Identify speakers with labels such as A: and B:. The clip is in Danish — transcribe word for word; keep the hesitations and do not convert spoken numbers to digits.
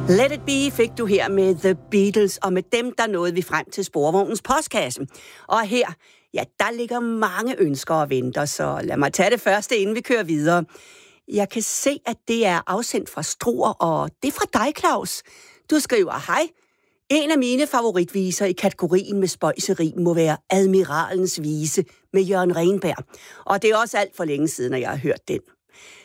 A: Let It Be fik du her med The Beatles, og med dem der nåede vi frem til Sporvognens postkasse. Og her, ja, der ligger mange ønsker og venter, så lad mig tage det første, inden vi kører videre. Jeg kan se, at det er afsendt fra Struer, og det er fra dig, Claus. Du skriver, hej. En af mine favoritviser i kategorien med spøjseri må være Admiralens vise med Jørgen Renberg. Og det er også alt for længe siden, at jeg har hørt den.